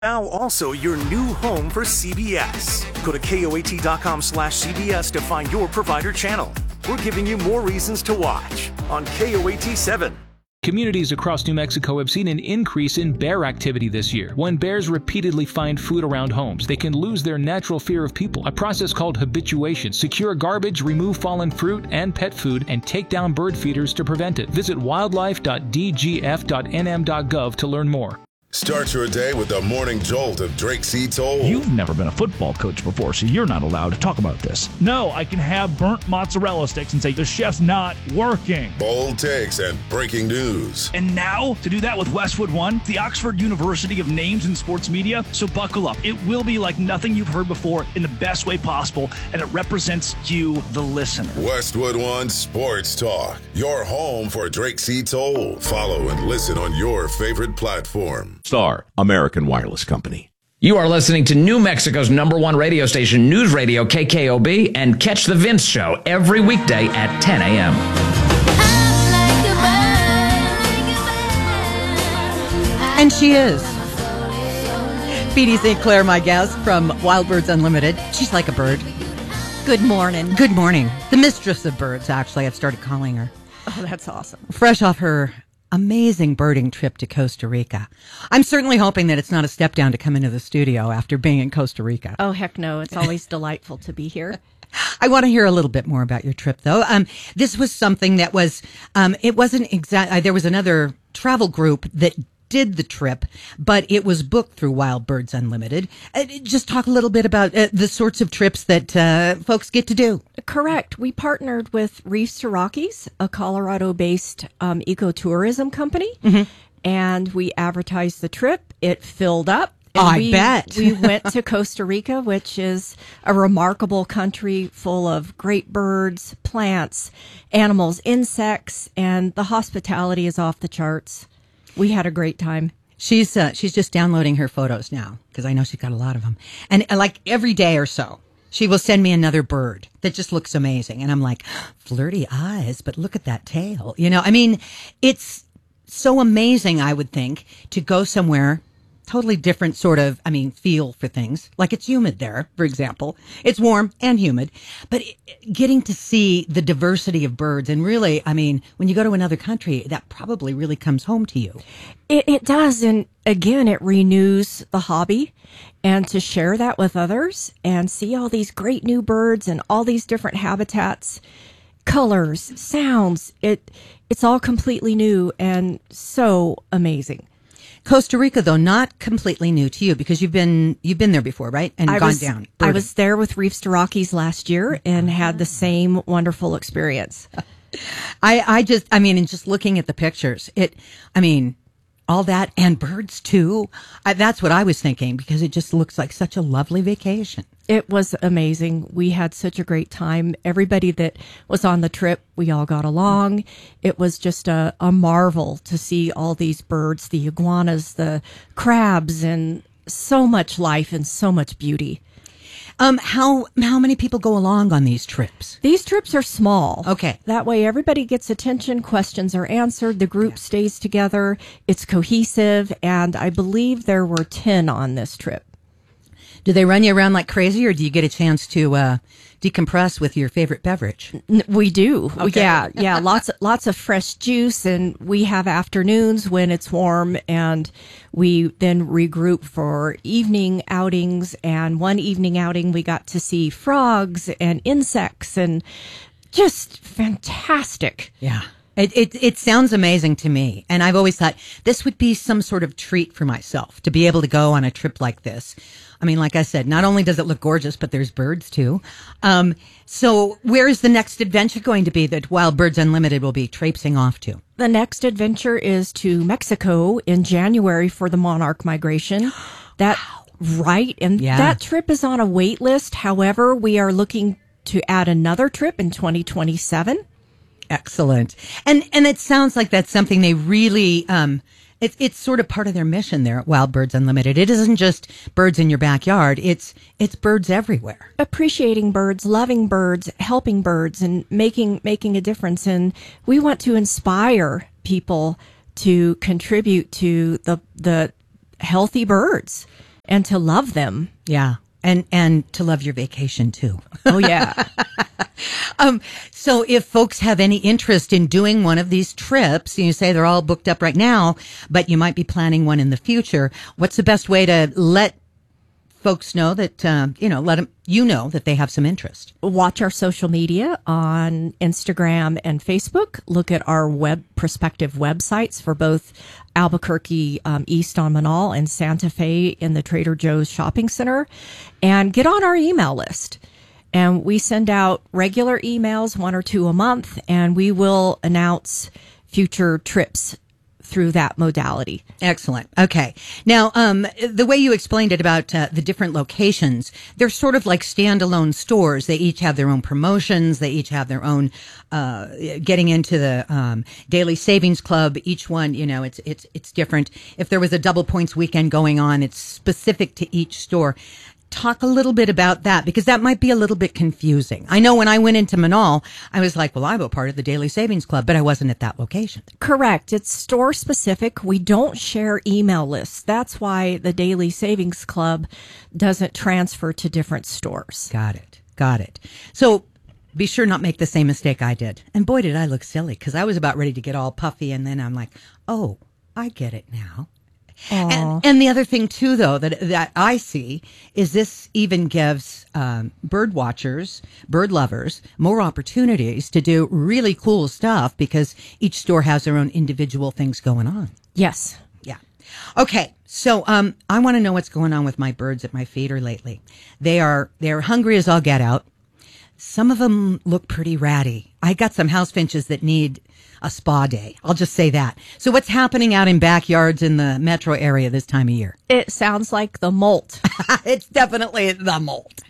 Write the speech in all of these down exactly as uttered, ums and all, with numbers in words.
Now also your new home for C B S. Go to K O A T dot com slash C B S to find your provider channel. We're giving you more reasons to watch on K O A T seven. Communities across New Mexico have seen an increase in bear activity this year. When bears repeatedly find food around homes, they can lose their natural fear of people. A process called habituation. Secure garbage, remove fallen fruit and pet food, and take down bird feeders to prevent it. Visit wildlife dot d g f dot n m dot gov to learn more. Start your day with the morning jolt of Drake C. Toll. You've never been a football coach before, so you're not allowed to talk about this. No, I can have burnt mozzarella sticks and say the chef's not working. Bold takes and breaking news. And now, to do that with Westwood One, the Oxford University of Names in Sports Media. So buckle up. It will be like nothing you've heard before in the best way possible, and it represents you, the listener. Westwood One Sports Talk, your home for Drake C. Toll. Follow and listen on your favorite platform. Star, American Wireless Company. You are listening to New Mexico's number one radio station, News Radio K K O B, and catch The Vince Show every weekday at ten a.m. And she is. Speedy Saint Clair, my guest from Wild Birds Unlimited. She's like a bird. Good morning. Good morning. The mistress of birds, actually, I've started calling her. Oh, that's awesome. Fresh off her amazing birding trip to Costa Rica. I'm certainly hoping that it's not a step down to come into the studio after being in Costa Rica. Oh, heck no. It's always delightful to be here. I want to hear a little bit more about your trip, though. Um, this was something that was, um, it wasn't exact. Uh, there was another travel group that did the trip, but it was booked through Wild Birds Unlimited. Uh, just talk a little bit about uh, the sorts of trips that uh, folks get to do. Correct. We partnered with Reefs to Rockies, a Colorado-based um, ecotourism company, mm-hmm. and we advertised the trip. It filled up. Oh, I we, bet. We went to Costa Rica, which is a remarkable country full of great birds, plants, animals, insects, and the hospitality is off the charts. We had a great time. She's uh, she's just downloading her photos now because I know she's got a lot of them. And uh, like every day or so, she will send me another bird that just looks amazing. And I'm like, flirty eyes, but look at that tail. You know, I mean, it's so amazing, I would think, to go somewhere totally different sort of, I mean, feel for things. Like it's humid there, for example. It's warm and humid. But it, getting to see the diversity of birds and really, I mean, when you go to another country, that probably really comes home to you. It, it does. And again, it renews the hobby. And to share that with others and see all these great new birds and all these different habitats, colors, sounds, it it's all completely new and so amazing. Costa Rica, though, not completely new to you because you've been you've been there before, right? And I gone was, down. I was there with Reefs to Rockies last year and had the same wonderful experience. I, I just, I mean, and just looking at the pictures, it, I mean, all that and birds too. I, that's what I was thinking because it just looks like such a lovely vacation. It was amazing. We had such a great time. Everybody that was on the trip, we all got along. It was just a, a marvel to see all these birds, the iguanas, the crabs, and so much life and so much beauty. Um, how how many people go along on these trips? These trips are small. Okay. That way everybody gets attention, questions are answered, the group yeah. stays together, it's cohesive, and I believe there were ten on this trip. Do they run you around like crazy, or do you get a chance to uh, decompress with your favorite beverage? We do. Okay. Yeah, yeah. Lots, lots of fresh juice, and we have afternoons when it's warm, and we then regroup for evening outings. And one evening outing, we got to see frogs and insects, and just fantastic. Yeah. It, it it sounds amazing to me, and I've always thought this would be some sort of treat for myself to be able to go on a trip like this. I mean, like I said, not only does it look gorgeous, but there's birds too. Um, so where is the next adventure going to be that Wild Birds Unlimited will be traipsing off to? The next adventure is to Mexico in January for the monarch migration. That wow. Right, and yeah. that trip is on a wait list. However, we are looking to add another trip in twenty twenty-seven. Excellent. And and it sounds like that's something they really, um, it's it's sort of part of their mission there at Wild Birds Unlimited. It isn't just birds in your backyard. It's it's birds everywhere. Appreciating birds, loving birds, helping birds, and making making a difference. And we want to inspire people to contribute to the the healthy birds. and to love them. Yeah. And and to love your vacation too. Oh yeah. um so if folks have any interest in doing one of these trips, and you say they're all booked up right now, but you might be planning one in the future, what's the best way to let folks know that uh, you know, let them you know that they have some interest? Watch our social media on Instagram and Facebook. Look at our web prospective websites for both Albuquerque um, East on Manal and Santa Fe in the Trader Joe's Shopping Center, and get on our email list. And we send out regular emails, one or two a month, and we will announce future trips through that modality. Excellent. Okay. Now, um, the way you explained it about uh, the different locations, they're sort of like standalone stores. They each have their own promotions. They each have their own, uh, getting into the, um, Daily Savings Club. Each one, you know, it's, it's, it's different. If there was a double points weekend going on, it's specific to each store. Talk a little bit about that, because that might be a little bit confusing. I know when I went into Manal, I was like, well, I'm a part of the Daily Savings Club, but I wasn't at that location. Correct. It's store specific. We don't share email lists. That's why the Daily Savings Club doesn't transfer to different stores. Got it. Got it. So be sure not make the same mistake I did. And boy, did I look silly, because I was about ready to get all puffy, and then I'm like, oh, I get it now. And, and the other thing, too, though, that that I see is this even gives um, bird watchers, bird lovers, more opportunities to do really cool stuff, because each store has their own individual things going on. Yes. Yeah. Okay. So um, I want to know what's going on with my birds at my feeder lately. They are they're hungry as all get out. Some of them look pretty ratty. I got some house finches that need a spa day. I'll just say that. So what's happening out in backyards in the metro area this time of year? It sounds like the molt. It's definitely the molt.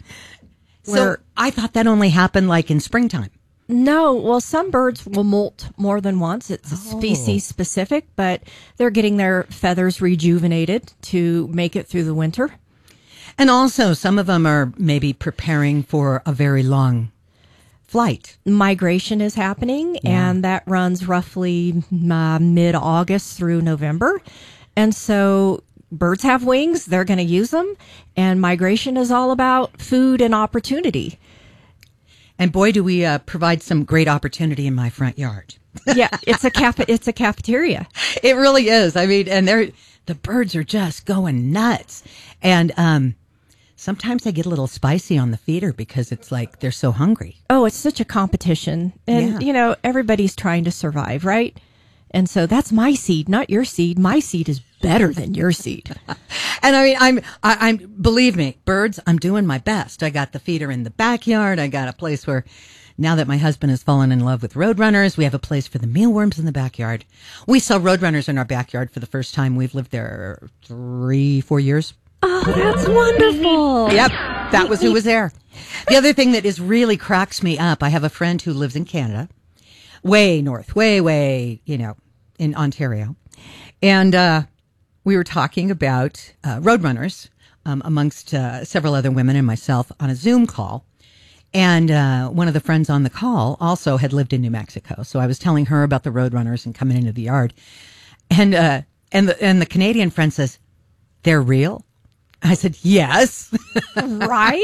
So We're, I thought that only happened like in springtime. No, well, some birds will molt more than once. It's Oh. species specific, but they're getting their feathers rejuvenated to make it through the winter. And also some of them are maybe preparing for a very long flight. Migration is happening, Yeah. and that runs roughly uh, mid-August through November. And so birds have wings, they're going to use them, and migration is all about food and opportunity. And boy, do we uh, provide some great opportunity in my front yard. Yeah, it's a caf- it's a cafeteria. It really is. I mean, and they're the birds are just going nuts. And um sometimes they get a little spicy on the feeder because it's like they're so hungry. Oh, it's such a competition. And, Yeah. you know, everybody's trying to survive, right? And so that's my seed, not your seed. My seed is better than your seed. And I mean, I'm, I, I'm, believe me, birds, I'm doing my best. I got the feeder in the backyard. I got a place where, now that my husband has fallen in love with roadrunners, we have a place for the mealworms in the backyard. We saw roadrunners in our backyard for the first time. We've lived there three, four years. Oh, that's wonderful. Yep, that was who was there. The other thing that is really cracks me up, I have a friend who lives in Canada, way north, way, way, you know, in Ontario. And uh, we were talking about uh, roadrunners um, amongst uh, several other women and myself on a Zoom call. And uh, one of the friends on the call also had lived in New Mexico. So I was telling her about the roadrunners and coming into the yard. And, uh, and, the, and the Canadian friend says, they're real? I said, yes. Right?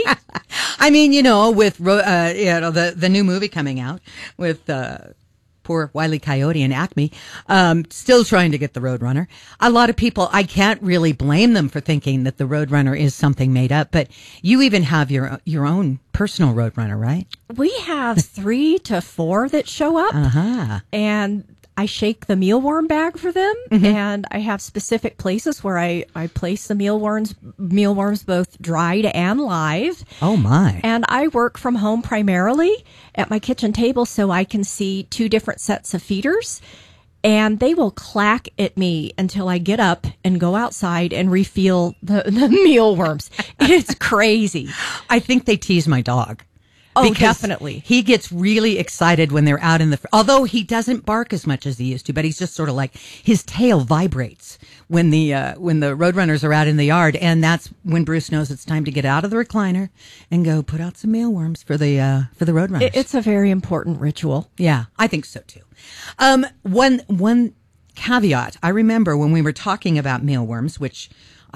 I mean, you know, with, uh, you know, the, the new movie coming out with, uh, poor Wile E. Coyote and Acme, um, still trying to get the Roadrunner. A lot of people, I can't really blame them for thinking that the Roadrunner is something made up, but you even have your, your own personal Roadrunner, right? We have three to four that show up. Uh-huh. And I shake the mealworm bag for them, Mm-hmm. and I have specific places where I, I place the mealworms, mealworms both dried and live. Oh, my. And I work from home primarily at my kitchen table, so I can see two different sets of feeders, and they will clack at me until I get up and go outside and refill the, the mealworms. It's crazy. I think they tease my dog. Oh, Because definitely. He gets really excited when they're out in the, although he doesn't bark as much as he used to, but he's just sort of like, his tail vibrates when the, uh, when the Roadrunners are out in the yard. And that's when Bruce knows it's time to get out of the recliner and go put out some mealworms for the, uh, for the Roadrunners. It, it's a very important ritual. Yeah, I think so too. Um, one, one caveat. I remember when we were talking about mealworms, which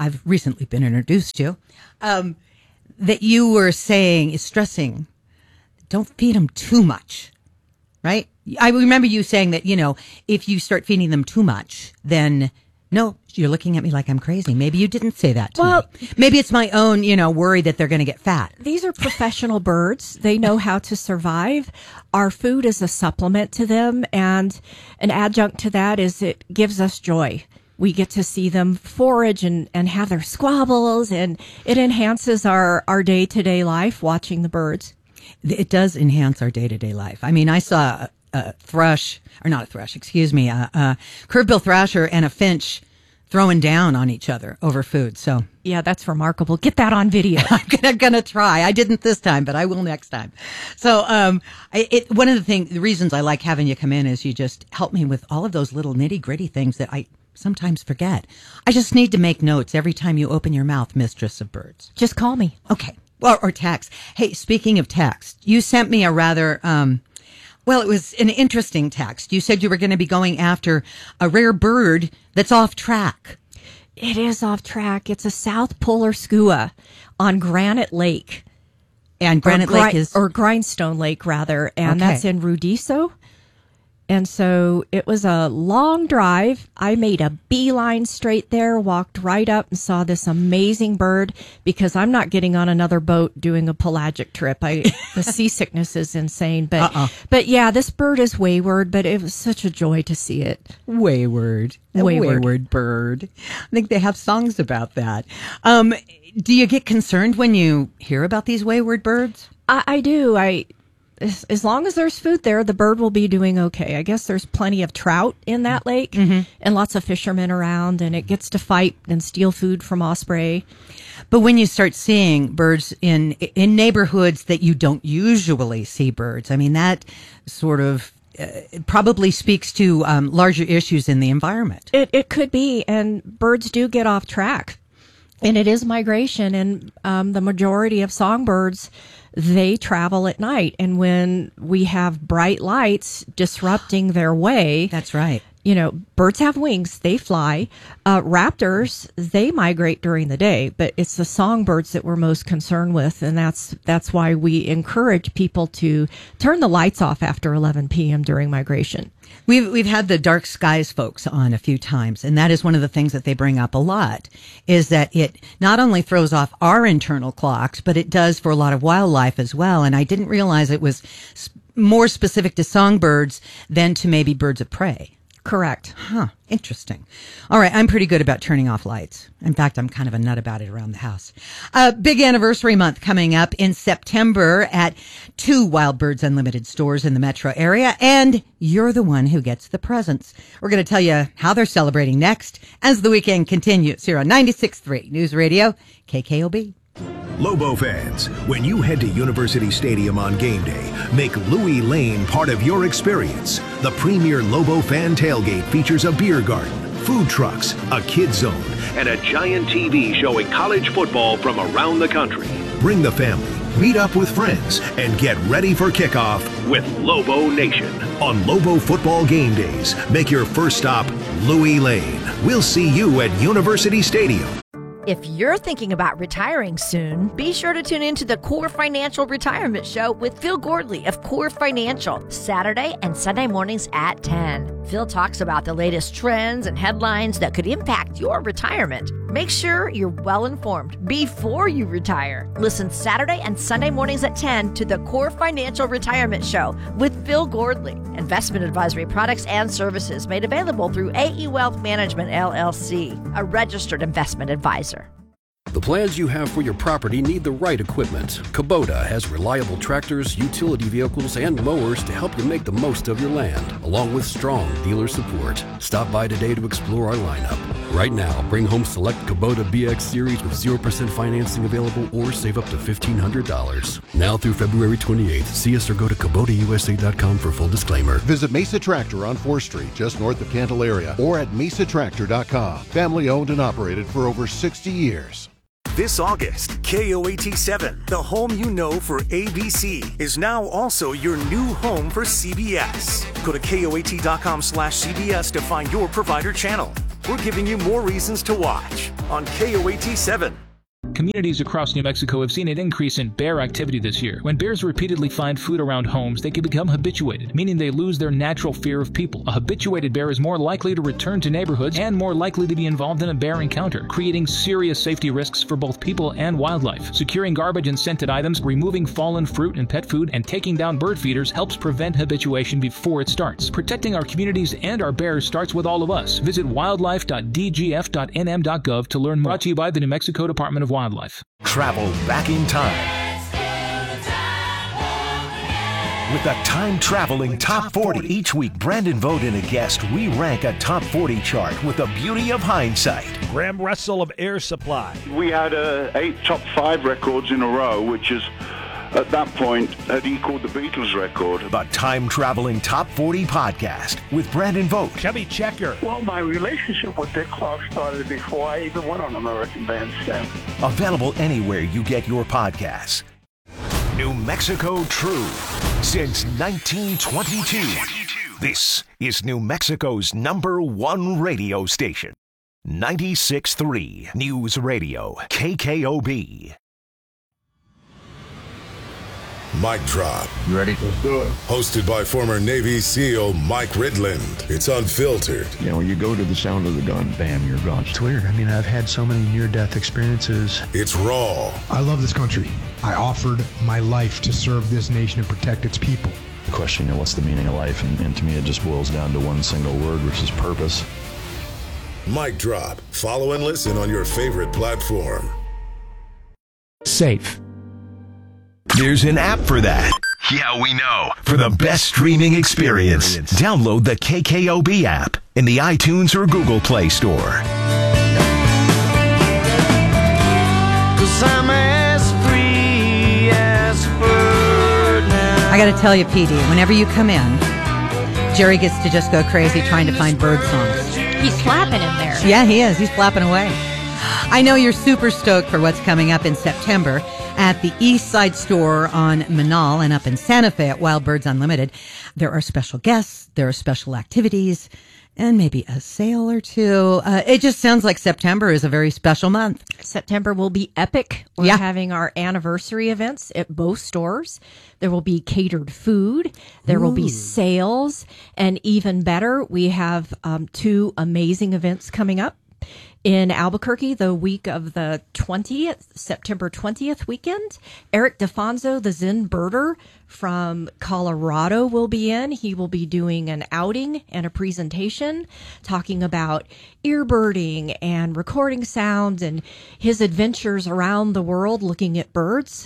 I've recently been introduced to, um, that you were saying is stressing, don't feed them too much, right? I remember you saying that, you know, if you start feeding them too much, then no, you're looking at me like I'm crazy. Maybe you didn't say that to well, me. Maybe it's my own, you know, worry that they're going to get fat. These are professional birds. They know how to survive. Our food is a supplement to them, and an adjunct to that is it gives us joy. We get to see them forage and, and have their squabbles, and it enhances our, our day-to-day life watching the birds. It does enhance our day-to-day life. I mean, I saw a thrush, or not a thrush, excuse me, a, a curve-bill thrasher and a finch throwing down on each other over food. So yeah, that's remarkable. Get that on video. I'm gonna, gonna try. I didn't this time, but I will next time. So, um, I, it, one of the things, the reasons I like having you come in is you just help me with all of those little nitty-gritty things that I sometimes forget. I just need to make notes every time you open your mouth, Mistress of Birds. Just call me. Okay. Or, or text. Hey, speaking of text, you sent me a rather, um, well, it was an interesting text. You said you were going to be going after a rare bird that's off track. It is off track. It's a South Polar skua on Granite Lake. And Granite or, Lake is... Or Grindstone Lake, rather. And okay. That's in Rudiso. And so it was a long drive. I made a beeline straight there, walked right up and saw this amazing bird because I'm not getting on another boat doing a pelagic trip. I the seasickness is insane. But uh-uh. but yeah, this bird is wayward, but it was such a joy to see it. Wayward. A Wayward. wayward bird. I think they have songs about that. Um, do you get concerned when you hear about these wayward birds? I, I do. I... As, as long as there's food there, the bird will be doing okay. I guess there's plenty of trout in that lake mm-hmm. and lots of fishermen around, and it gets to fight and steal food from osprey. But when you start seeing birds in in neighborhoods that you don't usually see birds, I mean, that sort of uh, probably speaks to um, larger issues in the environment. It, it could be, and birds do get off track. And it is migration, and um, the majority of songbirds, they travel at night. And when we have bright lights disrupting their way... That's right. You know, birds have wings. They fly. Uh, raptors, they migrate during the day. But it's the songbirds that we're most concerned with. And that's that's why we encourage people to turn the lights off after eleven p.m. during migration. We've we've had the dark skies folks on a few times, and that is one of the things that they bring up a lot, is that it not only throws off our internal clocks, but it does for a lot of wildlife as well. And I didn't realize it was sp- more specific to songbirds than to maybe birds of prey. Correct. Huh. Interesting. All right. I'm pretty good about turning off lights. In fact, I'm kind of a nut about it around the house. Uh, big anniversary month coming up in September at two Wild Birds Unlimited stores in the metro area. And you're the one who gets the presents. We're going to tell you how they're celebrating next as the weekend continues here on ninety-six point three News Radio, K K O B. Lobo fans, when you head to University Stadium on game day, make Louis Lane part of your experience. The premier Lobo fan tailgate features a beer garden, food trucks, a kid zone, and a giant T V showing college football from around the country. Bring the family, meet up with friends, and get ready for kickoff with Lobo Nation. On Lobo football game days, make your first stop Louis Lane. We'll see you at University Stadium. If you're thinking about retiring soon, be sure to tune in to the Core Financial Retirement Show with Phil Gordley of Core Financial, Saturday and Sunday mornings at ten. Phil talks about the latest trends and headlines that could impact your retirement. Make sure you're well informed before you retire. Listen Saturday and Sunday mornings at ten to the Core Financial Retirement Show with Phil Gordley. Investment advisory products and services made available through A E Wealth Management, L L C, a registered investment advisor. The plans you have for your property need the right equipment. Kubota has reliable tractors, utility vehicles, and mowers to help you make the most of your land, along with strong dealer support. Stop by today to explore our lineup. Right now, bring home select Kubota B X Series with zero percent financing available or save up to fifteen hundred dollars. Now through February twenty-eighth, see us or go to Kubota U S A dot com for full disclaimer. Visit Mesa Tractor on fourth Street, just north of Candelaria, or at mesa tractor dot com. Family owned and operated for over sixty years. This August, K O A T seven, the home you know for A B C, is now also your new home for C B S. Go to K O A T dot com slash C B S to find your provider channel. we're giving you more reasons to watch on K O A T seven. Communities across New Mexico have seen an increase in bear activity this year. When bears repeatedly find food around homes, they can become habituated, meaning they lose their natural fear of people. A habituated bear is more likely to return to neighborhoods and more likely to be involved in a bear encounter, creating serious safety risks for both people and wildlife. Securing garbage and scented items, removing fallen fruit and pet food, and taking down bird feeders helps prevent habituation before it starts. Protecting our communities and our bears starts with all of us. Visit wildlife dot d g f dot n m dot gov to learn more. Brought to you by the New Mexico Department of Wildlife. Travel back in time with a time-traveling top forty. Each week, Brandon Vogt and a guest re-rank a top forty chart with the beauty of hindsight. Graham Russell of Air Supply. We had uh, eight top five records in a row, which is, at that point, had equaled the Beatles record. The time-traveling top forty podcast with Brandon Vogt. Chubby Checker. Well, my relationship with Dick Clark started before I even went on American Bandstand. Available anywhere you get your podcasts. New Mexico True since nineteen twenty-two. This is New Mexico's number one radio station. ninety-six point three News Radio, K K O B. Mic Drop. You ready? Let's do it. Hosted by former Navy SEAL Mike Ridland. It's unfiltered. You know, when you go to the sound of the gun, bam, you're gone. It's weird. I mean, I've had so many near-death experiences. It's raw. I love this country. I offered my life to serve this nation and protect its people. The question, you know, what's the meaning of life? And, and to me, it just boils down to one single word, which is purpose. Mic Drop. Follow and listen on your favorite platform. Safe. There's an app for that. Yeah, we know. For the best streaming experience, download the K K O B app in the iTunes or Google Play Store. Cause I'm as free as a bird now. I gotta tell you, P D, whenever you come in, Jerry gets to just go crazy trying to find bird songs. He's flapping in there. Yeah, he is. He's flapping away. I know you're super stoked for what's coming up in September at the East Side Store on Manal and up in Santa Fe at Wild Birds Unlimited. There are special guests, there are special activities, and maybe a sale or two. Uh, it just sounds like September is a very special month. September will be epic. We're yeah. having our anniversary events at both stores. There will be catered food. There Ooh. will be sales. And even better, we have um, two amazing events coming up. In Albuquerque, the week of the twentieth, September twentieth weekend, Eric DeFonso, the Zen birder from Colorado, will be in. He will be doing an outing and a presentation talking about earbirding and recording sounds and his adventures around the world looking at birds.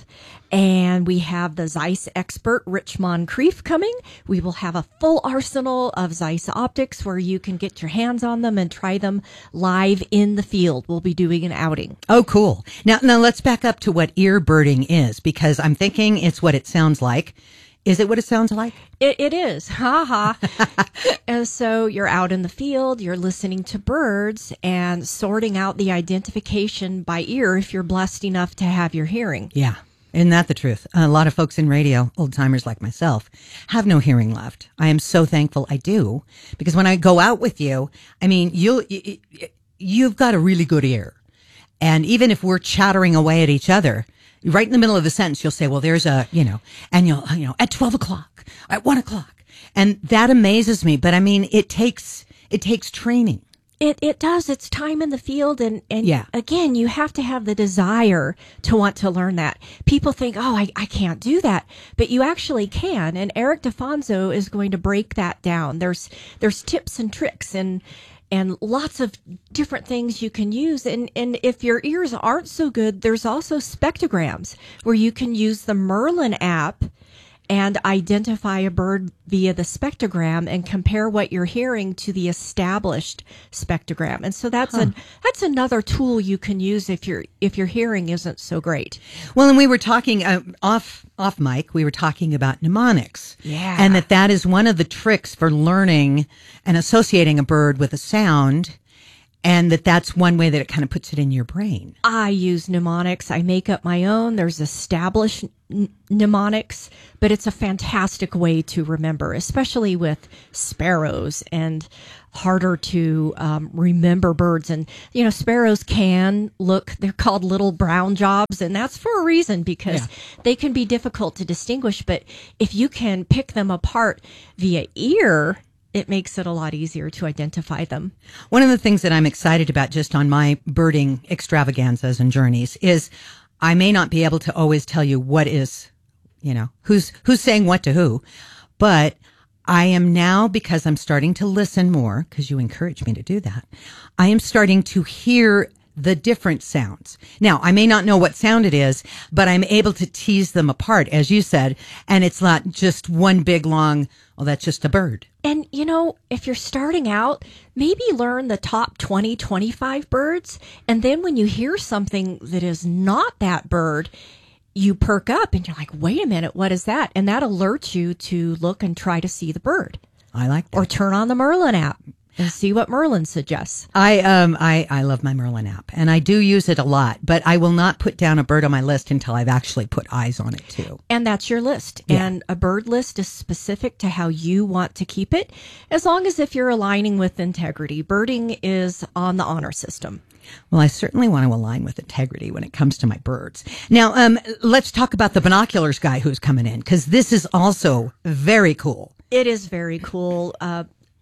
And we have the Zeiss expert, Rich Moncrief, coming. We will have a full arsenal of Zeiss optics where you can get your hands on them and try them live in the field. We'll be doing an outing. Oh, cool. Now, now let's back up to what earbirding is, because I'm thinking it's what it sounds like. Is it what it sounds like? It, it is. Ha ha. And so you're out in the field, you're listening to birds and sorting out the identification by ear if you're blessed enough to have your hearing. Yeah. Isn't that the truth? A lot of folks in radio, old timers like myself, have no hearing left. I am so thankful I do, because when I go out with you, I mean, you'll, you, you've got a really good ear. And even if we're chattering away at each other, right in the middle of the sentence, you'll say, well, there's a, you know, and you'll, you know, at twelve o'clock, at one o'clock. And that amazes me. But I mean, it takes, it takes training. It it does. It's time in the field. And, and yeah. again, you have to have the desire to want to learn that. People think, oh, I, I can't do that. But you actually can. And Eric DeFonso is going to break that down. There's there's tips and tricks and and lots of different things you can use. And, and if your ears aren't so good, there's also spectrograms where you can use the Merlin app and identify a bird via the spectrogram and compare what you're hearing to the established spectrogram. And so that's huh. a that's another tool you can use if your if your hearing isn't so great. Well, and we were talking uh, off off mic, we were talking about mnemonics. Yeah. And that that is one of the tricks for learning and associating a bird with a sound. And that that's one way that it kind of puts it in your brain. I use mnemonics. I make up my own. There's established n- mnemonics, but it's a fantastic way to remember, especially with sparrows and harder to um, remember birds. And, you know, sparrows can look, they're called little brown jobs, and that's for a reason, because yeah. they can be difficult to distinguish. But if you can pick them apart via ear, it makes it a lot easier to identify them. One of the things that I'm excited about just on my birding extravaganzas and journeys is I may not be able to always tell you what is, you know, who's, who's saying what to who, but I am now, because I'm starting to listen more, because you encourage me to do that, I am starting to hear the different sounds. Now, I may not know what sound it is, but I'm able to tease them apart, as you said, and it's not just one big long, well, that's just a bird. And, you know, if you're starting out, maybe learn the top twenty, twenty-five birds, and then when you hear something that is not that bird, you perk up and you're like, wait a minute, what is that? And that alerts you to look and try to see the bird. I like that. Or turn on the Merlin app and see what Merlin suggests. I um I, I love my Merlin app, and I do use it a lot, but I will not put down a bird on my list until I've actually put eyes on it too. And that's your list. Yeah. And a bird list is specific to how you want to keep it, as long as if you're aligning with integrity. Birding is on the honor system. Well, I certainly want to align with integrity when it comes to my birds. Now, um, let's talk about the binoculars guy who's coming in, because this is also very cool. It is very cool. Uh,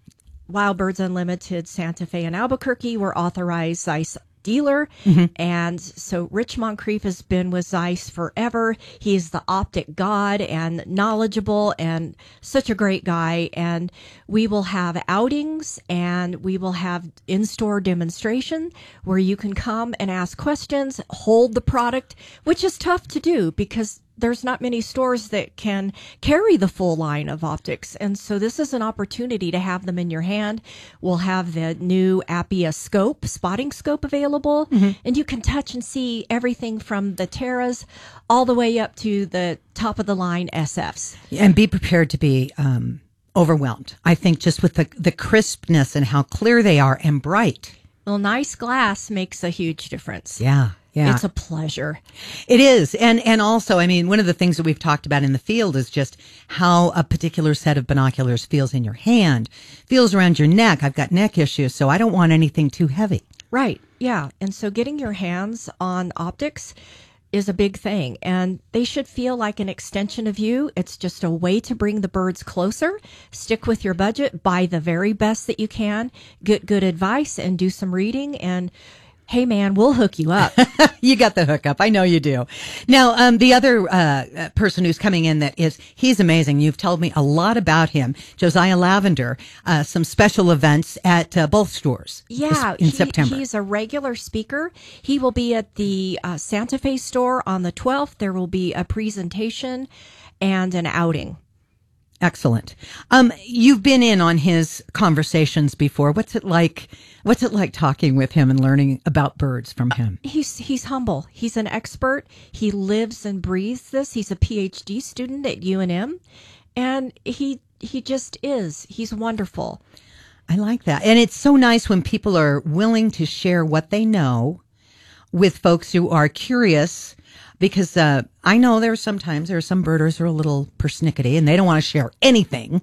Wild Birds Unlimited, Santa Fe, and Albuquerque were authorized Zeiss dealer. Mm-hmm. And so Rich Moncrief has been with Zeiss forever. He's the optic god and knowledgeable and such a great guy. And we will have outings and we will have in-store demonstration where you can come and ask questions, hold the product, which is tough to do because there's not many stores that can carry the full line of optics. And so this is an opportunity to have them in your hand. We'll have the new Appia scope, spotting scope available, mm-hmm. and you can touch and see everything from the Terras all the way up to the top of the line S Fs. And be prepared to be um, overwhelmed. I think just with the, the crispness and how clear they are and bright. Well, nice glass makes a huge difference. Yeah. Yeah. It's a pleasure. It is. And and also, I mean, one of the things that we've talked about in the field is just how a particular set of binoculars feels in your hand, feels around your neck. I've got neck issues, so I don't want anything too heavy. Right. Yeah. And so getting your hands on optics is a big thing, and they should feel like an extension of you. It's just a way to bring the birds closer. Stick with your budget, buy the very best that you can, get good advice, and do some reading, and hey, man, we'll hook you up. You got the hookup. I know you do. Now, um, the other uh, person who's coming in that is, he's amazing. You've told me a lot about him. Josiah Lavender, uh, some special events at uh, both stores yeah, this, in he, September. He's a regular speaker. He will be at the uh, Santa Fe store on the twelfth. There will be a presentation and an outing. Excellent. Um, you've been in on his conversations before. What's it like? What's it like talking with him and learning about birds from him? Uh, he's he's humble. He's an expert. He lives and breathes this. He's a P H D student at U N M, and he he just is. He's wonderful. I like that, and it's so nice when people are willing to share what they know with folks who are curious. Because uh, I know there are sometimes there are some birders who are a little persnickety and they don't want to share anything.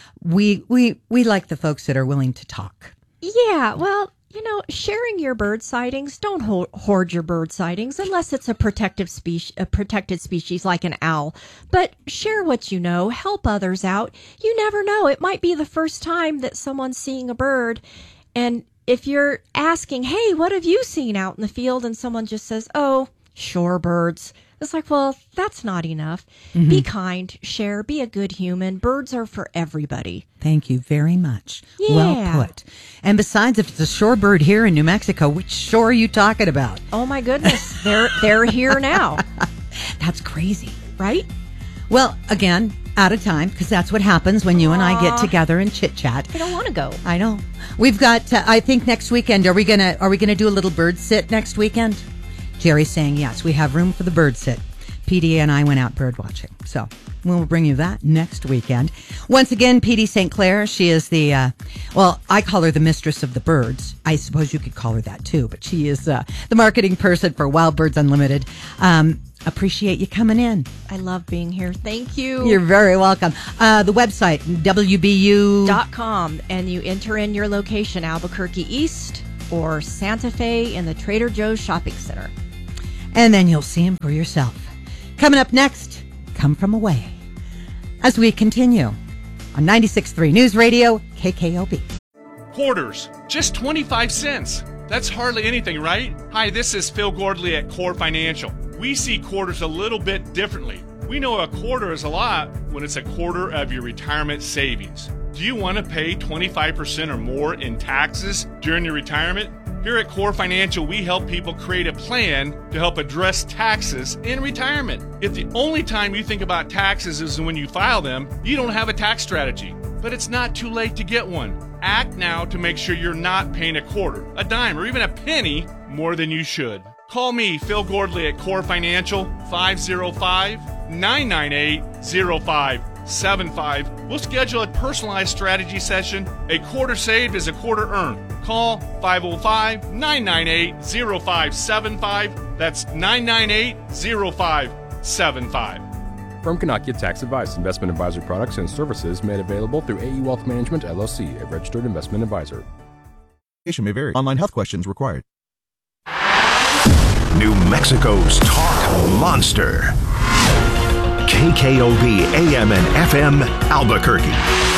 We we we like the folks that are willing to talk. Yeah, well, you know, sharing your bird sightings, don't ho- hoard your bird sightings unless it's a protective species, a protected species like an owl. But share what you know, help others out. You never know; it might be the first time that someone's seeing a bird, and if you're asking, "Hey, what have you seen out in the field?" and someone just says, "Oh, shorebirds." It's like, well, that's not enough. Mm-hmm. Be kind, share, be a good human. Birds are for everybody. Thank you very much. Yeah. Well put. And besides, if it's a shorebird here in New Mexico, which shore are you talking about? Oh my goodness, they're they're here now. That's crazy, right? Well, again, out of time, because that's what happens when you Aww. and I get together and chit chat. I don't want to go. I know. We've got. Uh, I think next weekend. Are we gonna Are we gonna do a little bird sit next weekend? Jerry's saying yes. We have room for the bird sit. P D and I went out bird watching. So We'll bring you that next weekend. Once again, Petey Saint Clair, she is the, uh, well, I call her the mistress of the birds. I suppose you could call her that too, but she is uh, the marketing person for Wild Birds Unlimited. Um, appreciate you coming in. I love being here. Thank you. You're very welcome. Uh, the website, W B U dot com, and you enter in your location, Albuquerque East or Santa Fe in the Trader Joe's Shopping Center. And then you'll see him for yourself. Coming up next, Come From Away. As we continue on ninety-six point three News Radio, K K O B. Quarters, just twenty-five cents. That's hardly anything, right? Hi, this is Phil Gordley at Core Financial. We see quarters a little bit differently. We know a quarter is a lot when it's a quarter of your retirement savings. Do you want to pay twenty-five percent or more in taxes during your retirement? Here at Core Financial, we help people create a plan to help address taxes in retirement. If the only time you think about taxes is when you file them, you don't have a tax strategy. But it's not too late to get one. Act now to make sure you're not paying a quarter, a dime, or even a penny more than you should. Call me, Phil Gordley, at Core Financial, five oh five, nine nine eight, oh five seven five. We'll schedule a personalized strategy session. A quarter saved is a quarter earned. Call five oh five, nine nine eight, oh five seven five. That's nine nine eight, oh five seven five. Firm cannot give tax advice. Investment advisory products and services made available through A E Wealth Management, L L C, a registered investment advisor. May vary. Online health questions required. New Mexico's talk monster. K K O B A M and F M Albuquerque.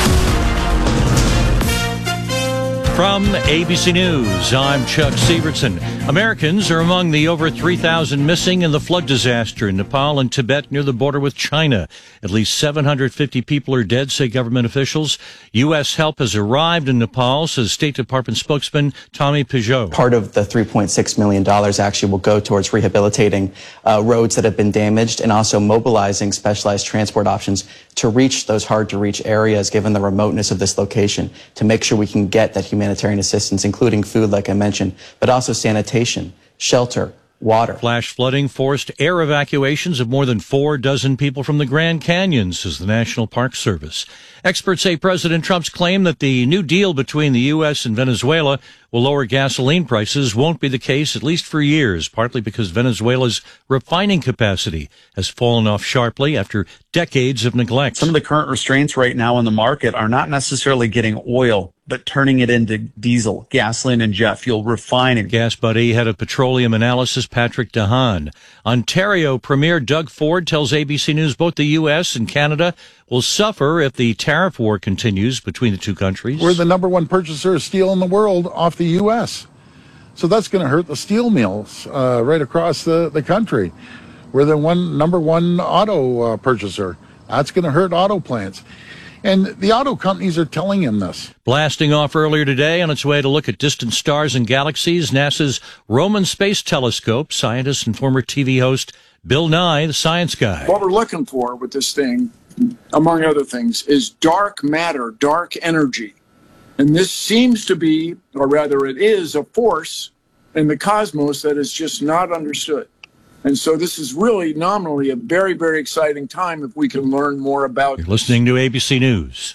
From A B C News, I'm Chuck Sievertson. Americans are among the over three thousand missing in the flood disaster in Nepal and Tibet near the border with China. At least seven hundred fifty people are dead, say government officials. U S help has arrived in Nepal, says State Department spokesman Tommy Peugeot. Part of the three point six million dollars actually will go towards rehabilitating uh, roads that have been damaged and also mobilizing specialized transport options to reach those hard-to-reach areas, given the remoteness of this location, to make sure we can get that humanitarian assistance, including food, like I mentioned, but also sanitation, shelter, water. Flash flooding forced air evacuations of more than four dozen people from the Grand Canyon, says the National Park Service. Experts say President Trump's claim that the new deal between the U S and Venezuela will lower gasoline prices won't be the case, at least for years, partly because Venezuela's refining capacity has fallen off sharply after decades of neglect. Some of the current restraints right now on the market are not necessarily getting oil, but turning it into diesel, gasoline, and jet fuel, refining. Gas Buddy head of petroleum analysis Patrick DeHaan. Ontario Premier Doug Ford tells A B C News both the U S and Canada will suffer if the tariff war continues between the two countries. We're the number one purchaser of steel in the world off the U S So that's going to hurt the steel mills uh, right across the, the country. We're the one number one auto uh, purchaser. That's going to hurt auto plants. And the auto companies are telling him this. Blasting off earlier today on its way to look at distant stars and galaxies, NASA's Roman Space Telescope, scientist and former T V host Bill Nye, the science guy. What we're looking for with this thing, among other things, is dark matter, dark energy. And this seems to be, or rather it is, a force in the cosmos that is just not understood. And so this is really nominally a very, very exciting time if we can learn more about it. You're listening to A B C News.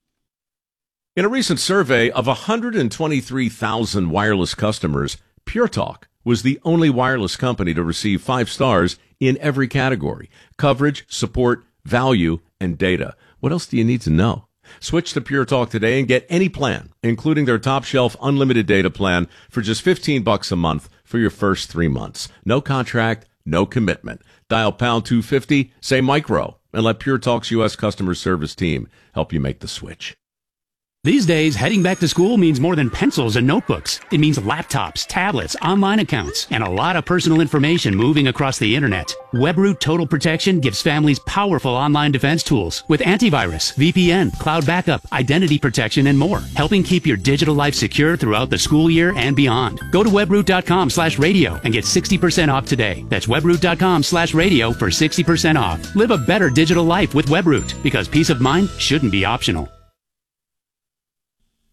In a recent survey of one hundred twenty-three thousand wireless customers, Pure Talk was the only wireless company to receive five stars in every category: coverage, support, value, and data. What else do you need to know? Switch to Pure Talk today and get any plan, including their top shelf unlimited data plan, for just fifteen bucks a month for your first three months. No contract, no commitment. Dial pound two fifty, say micro, and let Pure Talk's U S customer service team help you make the switch. These days, heading back to school means more than pencils and notebooks. It means laptops, tablets, online accounts, and a lot of personal information moving across the internet. WebRoot Total Protection gives families powerful online defense tools with antivirus, V P N, cloud backup, identity protection, and more, helping keep your digital life secure throughout the school year and beyond. Go to webroot.com slash radio and get sixty percent off today. That's webroot.com slash radio for sixty percent off. Live a better digital life with WebRoot, because peace of mind shouldn't be optional.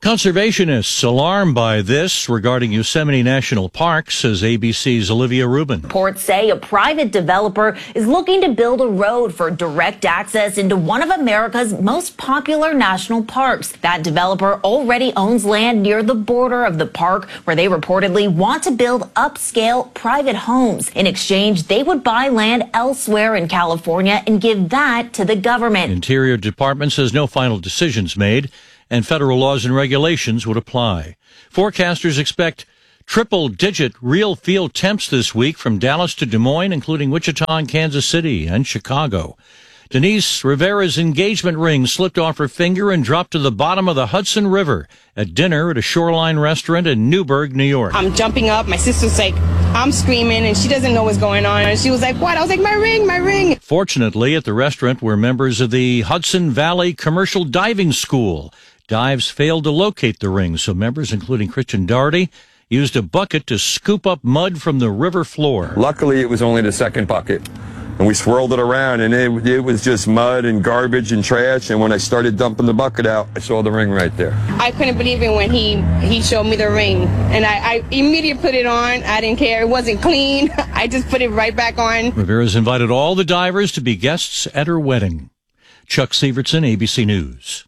Conservationists alarmed by this regarding Yosemite National Park, says A B C's Olivia Rubin. Reports say a private developer is looking to build a road for direct access into one of America's most popular national parks. That developer already owns land near the border of the park where they reportedly want to build upscale private homes. In exchange, they would buy land elsewhere in California and give that to the government. Interior Department says no final decisions made, and federal laws and regulations would apply. Forecasters expect triple-digit real-field temps this week from Dallas to Des Moines, including Wichita and Kansas City and Chicago. Denise Rivera's engagement ring slipped off her finger and dropped to the bottom of the Hudson River at dinner at a Shoreline restaurant in Newburgh, New York. I'm jumping up. My sister's like, I'm screaming, and she doesn't know what's going on. And she was like, what? I was like, my ring, my ring. Fortunately, at the restaurant were members of the Hudson Valley Commercial Diving School. Dives failed to locate the ring, so members, including Christian Doherty, used a bucket to scoop up mud from the river floor. Luckily, it was only the second bucket, and we swirled it around, and it, it was just mud and garbage and trash, and when I started dumping the bucket out, I saw the ring right there. I couldn't believe it when he, he showed me the ring, and I, I immediately put it on. I didn't care. It wasn't clean. I just put it right back on. Rivera's invited all the divers to be guests at her wedding. Chuck Sievertson, A B C News.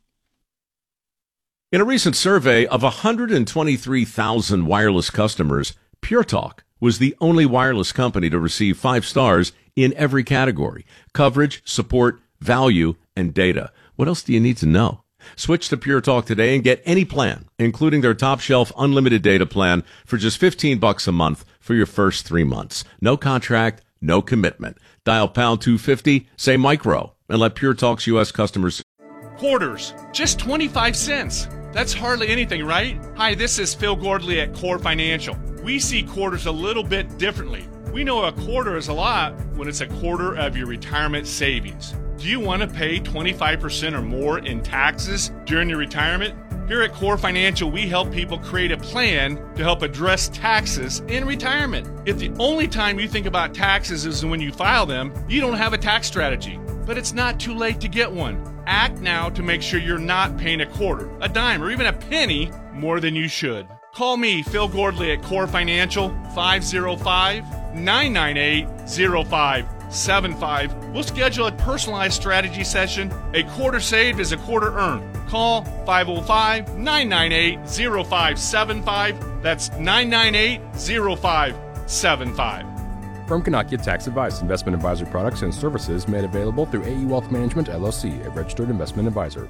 In a recent survey of one hundred twenty-three thousand wireless customers, Pure Talk was the only wireless company to receive five stars in every category: coverage, support, value, and data. What else do you need to know? Switch to Pure Talk today and get any plan, including their top shelf unlimited data plan, for just fifteen bucks a month for your first three months. No contract, no commitment. Dial pound two fifty, say micro, and let Pure Talk's U S customers. Quarters, just twenty-five cents. That's hardly anything, right? Hi, this is Phil Gordley at Core Financial. We see quarters a little bit differently. We know a quarter is a lot when it's a quarter of your retirement savings. Do you want to pay twenty-five percent or more in taxes during your retirement? Here at Core Financial, we help people create a plan to help address taxes in retirement. If the only time you think about taxes is when you file them, you don't have a tax strategy. But it's not too late to get one. Act now to make sure you're not paying a quarter, a dime, or even a penny more than you should. Call me, Phil Gordley, at Core Financial, five oh five, nine nine eight, oh five seven five. We'll schedule a personalized strategy session. A quarter saved is a quarter earned. Call five oh five, nine nine eight, oh five seven five. That's nine nine eight, oh five seven five. Firm cannot give tax advice. Investment advisory products and services made available through A E Wealth Management, L L C, a registered investment advisor.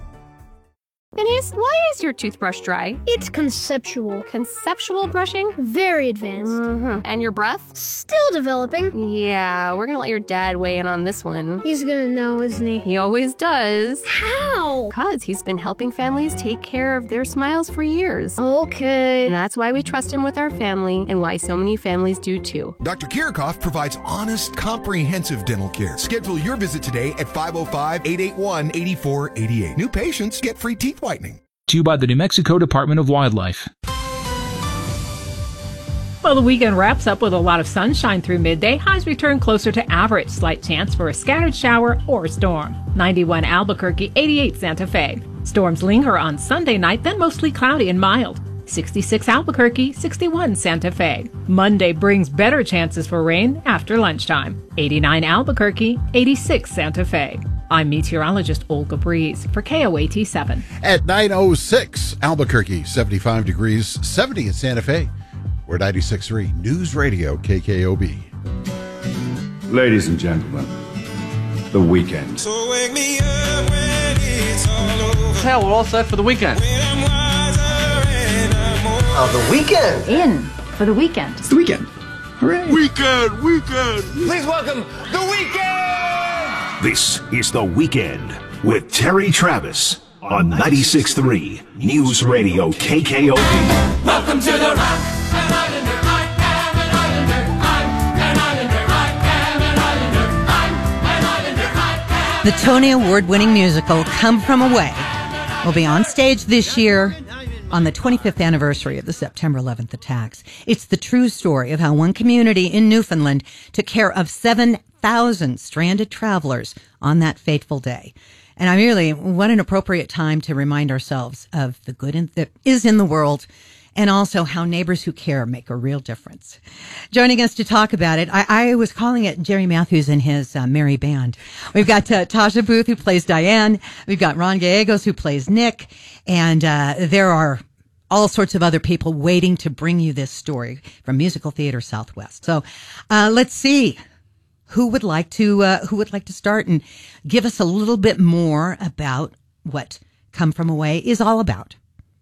Denise, why is your toothbrush dry? It's conceptual. Conceptual brushing? Very advanced. Mm-hmm. And your breath? Still developing. Yeah, we're gonna let your dad weigh in on this one. He's gonna know, isn't he? He always does. How? Because he's been helping families take care of their smiles for years. Okay. And that's why we trust him with our family, and why so many families do too. Doctor Kirchhoff provides honest, comprehensive dental care. Schedule your visit today at five oh five, eight eight one, eight four eight eight. New patients get free teeth whitening. To you by the New Mexico Department of Wildlife. Well, the weekend wraps up with a lot of sunshine through midday. Highs return closer to average. Slight chance for a scattered shower or storm. ninety-one Albuquerque, eighty-eight Santa Fe. Storms linger on Sunday night, then mostly cloudy and mild. sixty-six Albuquerque, sixty-one Santa Fe. Monday brings better chances for rain after lunchtime. eighty-nine Albuquerque, eighty-six Santa Fe. I'm meteorologist Olga Breeze for K O A T seven. At nine oh six, Albuquerque, seventy-five degrees, seventy at Santa Fe. We're ninety-six point three News Radio K K O B. Ladies and gentlemen, The Weeknd. So wake me up when it's all over. Hell, we're all set for the weekend. Oh, The Weeknd. In for the weekend. It's The Weeknd. Hooray. Weekend, weekend. Please welcome The Weeknd. This is The Weekend with Terry Travis on ninety-six point three News Radio K K O B. Welcome to the rock. An islander, I am an islander. I'm an islander, I am an islander. I'm an islander, I am. The Tony Award-winning musical Come From Away will be on stage this year on the twenty-fifth anniversary of the September eleventh attacks. It's the true story of how one community in Newfoundland took care of seven thousand stranded travelers on that fateful day. And I really, what an appropriate time to remind ourselves of the good in, that is in the world, and also how neighbors who care make a real difference. Joining us to talk about it, I, I was calling it Jerry Matthews and his uh, merry band. We've got uh, Tasha Booth, who plays Diane. We've got Ron Gallegos, who plays Nick. And uh, there are all sorts of other people waiting to bring you this story from Musical Theater Southwest. So uh, let's see. Who would like to uh, who would like to start and give us a little bit more about what Come From Away is all about?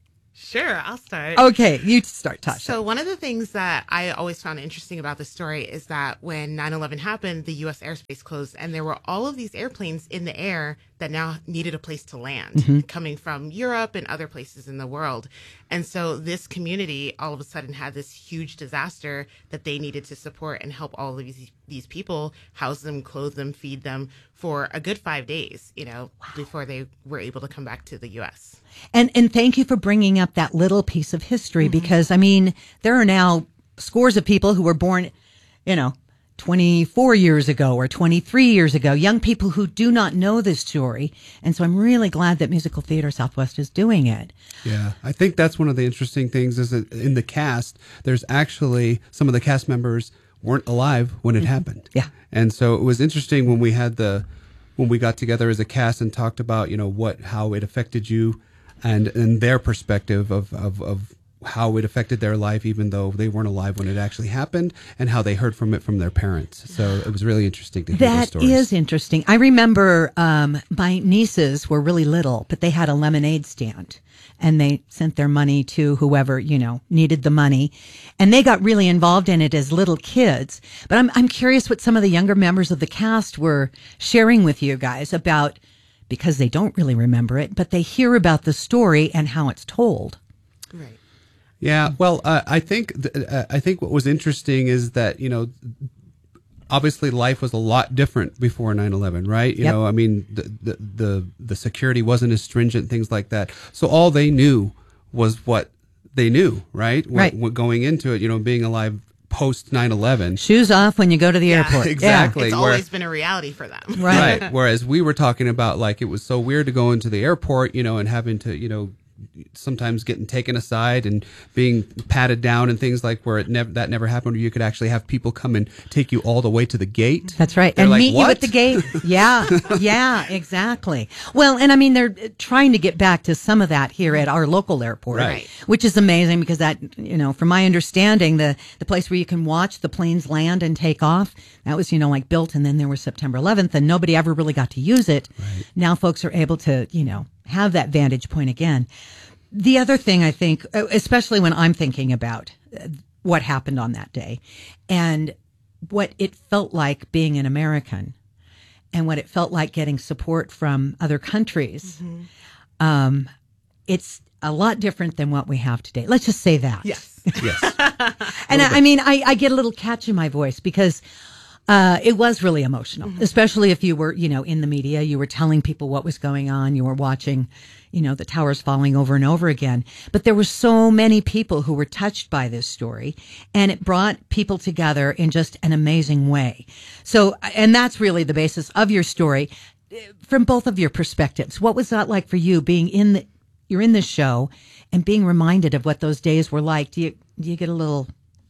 Sure, I'll start. Okay, you start, Tasha. So one of the things that I always found interesting about the story is that when nine eleven happened, the U S airspace closed, and there were all of these airplanes in the air that now needed a place to land, Mm-hmm. coming from Europe and other places in the world. And so this community all of a sudden had this huge disaster that they needed to support and help all of these, these people, house them, clothe them, feed them for a good five days, you know, wow. before they were able to come back to the U S. And and thank you for bringing up that little piece of history, mm-hmm. because, I mean, there are now scores of people who were born, you know, twenty-four years ago or twenty-three years ago, young people who do not know this story. And so I'm really glad that Musical Theater Southwest is doing it. Yeah, I think that's one of the interesting things is that in the cast, there's actually some of the cast members weren't alive when it mm-hmm. happened. Yeah. And so it was interesting when we had the, when we got together as a cast and talked about, you know, what, how it affected you and, and their perspective of, of, of how it affected their life, even though they weren't alive when it actually happened, and how they heard from it from their parents. So it was really interesting to hear those That stories. is interesting. I remember um, my nieces were really little, but they had a lemonade stand, and they sent their money to whoever, you know, needed the money, and they got really involved in it as little kids. But I'm I'm curious what some of the younger members of the cast were sharing with you guys about, because they don't really remember it, but they hear about the story and how it's told. Right. Yeah, well, uh, I think th- uh, I think what was interesting is that, you know, obviously life was a lot different before nine eleven, right? You Yep. know, I mean, the, the the the security wasn't as stringent, things like that. So all they knew was what they knew, right? What, Right. what going into it, you know, being alive post nine eleven. Shoes off when you go to the airport. Exactly. It's Where- always been a reality for them. Right. Right. Whereas we were talking about, like, it was so weird to go into the airport, you know, and having to, you know, sometimes getting taken aside and being patted down and things, like where it never that never happened, where you could actually have people come and take you all the way to the gate. That's right. They're and like, meet you "What?" at the gate. Yeah. Yeah, exactly. Well, and I mean, they're trying to get back to some of that here at our local airport, Right. which is amazing because that, you know, from my understanding, the, the place where you can watch the planes land and take off, that was, you know, like built, and then there was September eleventh, and nobody ever really got to use it. Right. Now folks are able to, you know, have that vantage point again. The other thing I think, especially when I'm thinking about what happened on that day and what it felt like being an American and what it felt like getting support from other countries, Mm-hmm. um, it's a lot different than what we have today. Let's just say that. Yes. Yes. And I, I mean, I, I get a little catch in my voice because uh, it was really emotional, Mm-hmm. especially if you were, you know, in the media, you were telling people what was going on, you were watching, you know, the towers falling over and over again. But there were so many people who were touched by this story, and it brought people together in just an amazing way. So, and that's really the basis of your story from both of your perspectives. What was that like for you, being in the, you're in this show and being reminded of what those days were like? Do you, do you get a little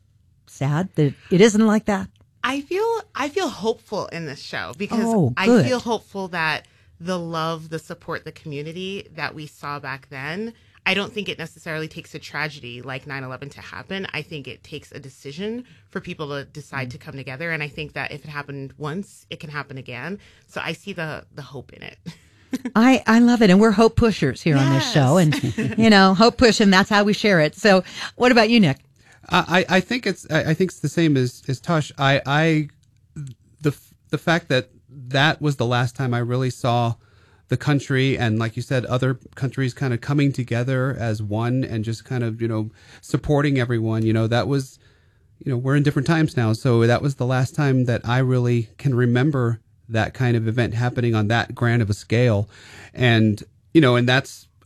sad that it isn't like that? I feel I feel hopeful in this show because Oh, I good. feel hopeful that the love, the support, the community that we saw back then, I don't think it necessarily takes a tragedy like nine eleven to happen. I think it takes a decision for people to decide to come together. And I think that if it happened once, it can happen again. So I see the the hope in it. I, I love it. And we're hope pushers here on this show. And, you know, hope push, and that's how we share it. So what about you, Nick? I, I think it's I I think it's the same as as Tosh. I I the the fact that that was the last time I really saw the country, and like you said, other countries kind of coming together as one and just kind of, you know, supporting everyone. You know, that was, you know, we're in different times now, so that was the last time that I really can remember that kind of event happening on that grand of a scale. And, you know, and that's a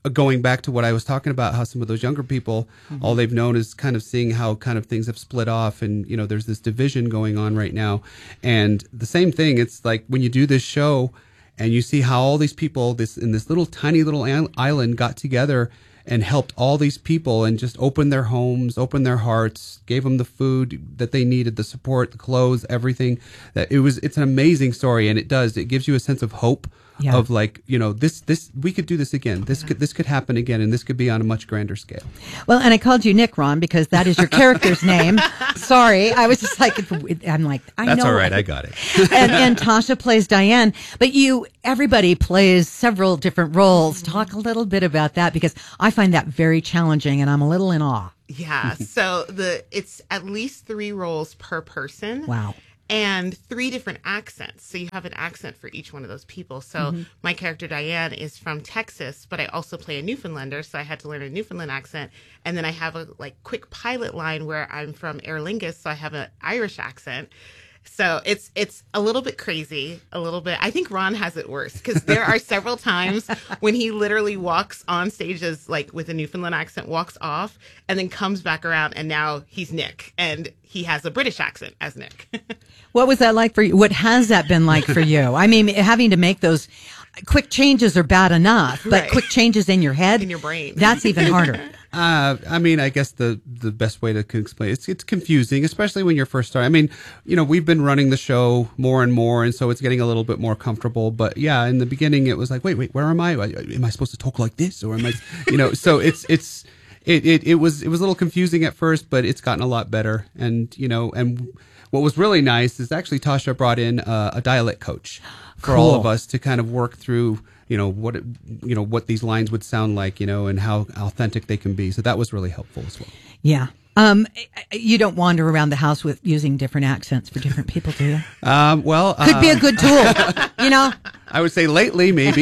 going back to what I was talking about, how some of those younger people, Mm-hmm. all they've known is kind of seeing how kind of things have split off, and you know, there's this division going on right now. And the same thing, it's like when you do this show and you see how all these people this in this little tiny little an- island got together and helped all these people and just opened their homes, opened their hearts, gave them the food that they needed, the support, the clothes, everything. That it was, it's an amazing story, and it does. It gives you a sense of hope. Yeah. Of like, you know, this, this, we could do this again. This could, this could happen again, and this could be on a much grander scale. Well, and I called you Nick, Ron, because that is your character's name. Sorry. I was just like, I'm like, I That's know. all right. I got it. and, and Tasha plays Diane, but you, everybody plays several different roles. Talk a little bit about that, because I find that very challenging, and I'm a little in awe. Yeah. So the it's at least three roles per person. Wow. And three different accents. So you have an accent for each one of those people. So Mhm. my character Diane is from Texas, but I also play a Newfoundlander, so I had to learn a Newfoundland accent. And then I have a like quick pilot line where I'm from Aer Lingus, so I have an Irish accent. So it's it's a little bit crazy, a little bit. I think Ron has it worse, because there are several times when he literally walks on stage as like with a Newfoundland accent, walks off, and then comes back around, and now he's Nick, and he has a British accent as Nick. What was that like for you? What has that been like for you? I mean, having to make those quick changes are bad enough, but Right. quick changes in your head, In your brain. that's even harder. Uh, I mean, I guess the, the best way to c- explain it's it's confusing, especially when you're first starting. I mean, you know, we've been running the show more and more, and so it's getting a little bit more comfortable. But yeah, in the beginning, it was like, wait, wait, where am I? Am I supposed to talk like this, or am I? You know, so it's it's it, it it was it was a little confusing at first, but it's gotten a lot better. And you know, and what was really nice is actually Tasha brought in uh, a dialect coach for all Cool. of us to kind of work through, you know, what it, you know what these lines would sound like, you know, and how authentic they can be. So that was really helpful as well. Yeah. Um, you don't wander around the house with using different accents for different people, do you? Um, well, Could be a uh, good tool, you know? I would say lately, maybe.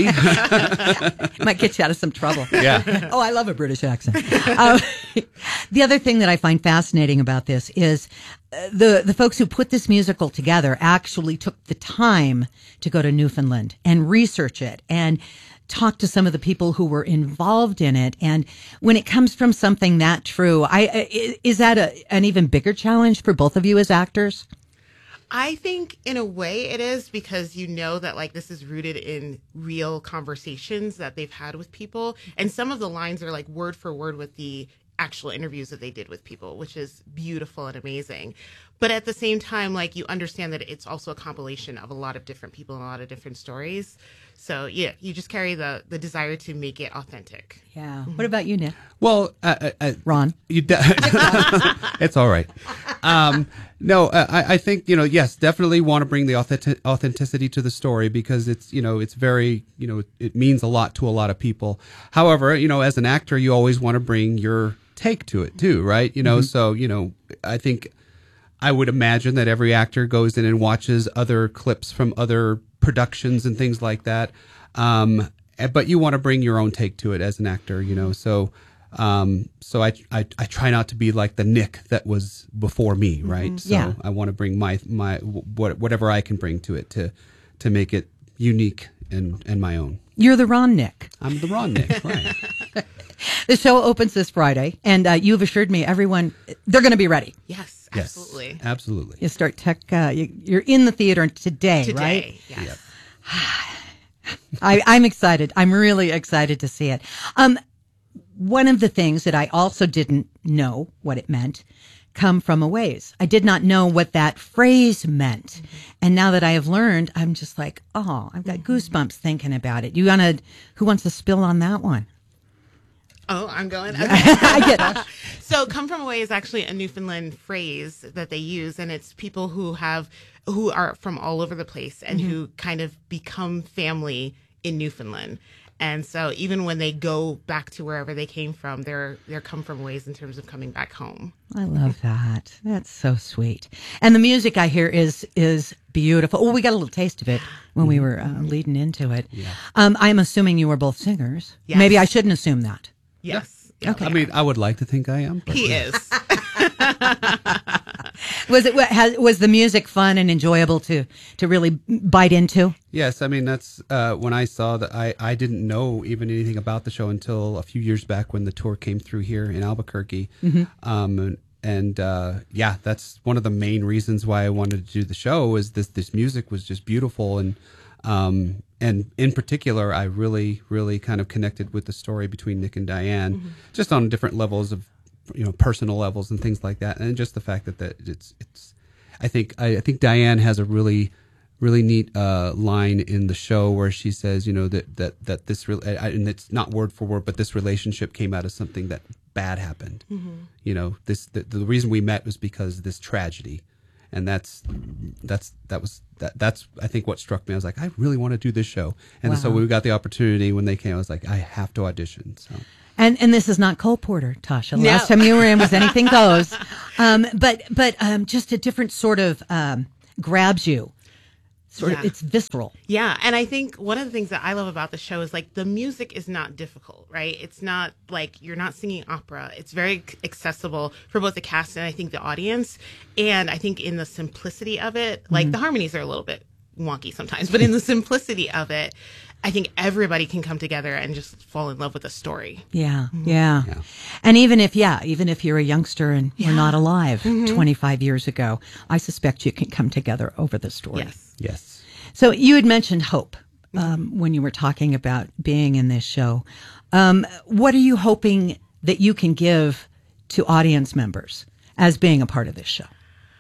Might get you out of some trouble. Yeah. Oh, I love a British accent. Um, the other thing that I find fascinating about this is uh, the the folks who put this musical together actually took the time to go to Newfoundland and research it and talk to some of the people who were involved in it. And when it comes from something that true, I I- is that a, an even bigger challenge for both of you as actors? I think in a way it is, because you know that like this is rooted in real conversations that they've had with people. And some of the lines are like word for word with the actual interviews that they did with people, which is beautiful and amazing. But at the same time, like you understand that it's also a compilation of a lot of different people and a lot of different stories. So yeah, you just carry the the desire to make it authentic. Yeah. What about you, Nick? Well, uh, uh, uh, Ron, you de- it's all right. Um, no, uh, I, I think, you know, yes, definitely want to bring the authentic- authenticity to the story, because it's, you know, it's very, you know, it means a lot to a lot of people. However, you know, as an actor, you always want to bring your take to it too, right? You know, Mhm. so, you know, I think I would imagine that every actor goes in and watches other clips from other productions and things like that. Um, eh, but you want to bring your own take to it as an actor, you know, so, um, so I, I, I try not to be like the Nick that was before me, right? Mhm. So Yeah. I want to bring my, my, what, whatever I can bring to it to, to make it unique and, and my own. you're the Ron Nick. I'm the Ron Nick, right? The show opens this Friday, and uh, you've assured me everyone, they're going to be ready. Yes, Yes, absolutely. absolutely. You start tech, uh, you, you're in the theater today, Today, right? yes. I, I'm excited. I'm really excited to see it. Um, one of the things that I also didn't know what it meant, come from a ways. I did not know what that phrase meant. And now that I have learned, I'm just like, oh, I've got goosebumps thinking about it. You wanna, who wants to spill on that one? Oh, I'm going. Okay. I get it. So, come from away is actually a Newfoundland phrase that they use, and it's people who have who are from all over the place and Mhm. who kind of become family in Newfoundland. And so, even when they go back to wherever they came from, they're they're come from ways in terms of coming back home. I love that. That's so sweet. And the music I hear is is beautiful. Oh, we got a little taste of it when we were uh, leading into it. Yeah. Um, I'm assuming you were both singers. Yes. Maybe I shouldn't assume that. Yes. Okay. I mean, I would like to think I am. But He is. Was it has, was the music fun and enjoyable to to really bite into? Yes, I mean that's uh, when I saw that I, I didn't know even anything about the show until a few years back when the tour came through here in Albuquerque. Mhm. Um, and and uh, yeah, that's one of the main reasons why I wanted to do the show. Is this this music was just beautiful, and um, and in particular, I really really kind of connected with the story between Nick and Diane, Mhm. just on different levels of, you know, personal levels and things like that, and just the fact that, that it's it's I think I, I think Diane has a really really neat uh, line in the show where she says, you know, that that that this re- I, and it's not word for word, but this relationship came out of something that bad happened. Mhm. You know, this the, the reason we met was because of this tragedy, and that's that's that was that that's I think what struck me. I was like, I really want to do this show, and so Wow. when we got the opportunity when they came, I was like, I have to audition. So. And and this is not Cole Porter, Tasha. No. Last time you were in was Anything Goes, um, but but um, just a different sort of um, grabs you. Sort of, Yeah. it's visceral. Yeah, and I think one of the things that I love about the show is like the music is not difficult, right? It's not like you're not singing opera. It's very accessible for both the cast and I think the audience. And I think in the simplicity of it, like Mhm. the harmonies are a little bit wonky sometimes, but in the simplicity of it, I think everybody can come together and just fall in love with a story. Yeah, yeah, And even if, yeah, even if you're a youngster and you're not alive Mhm. twenty-five years ago, I suspect you can come together over the story. Yes. Yes. So you had mentioned hope um, when you were talking about being in this show. Um, what are you hoping that you can give to audience members as being a part of this show?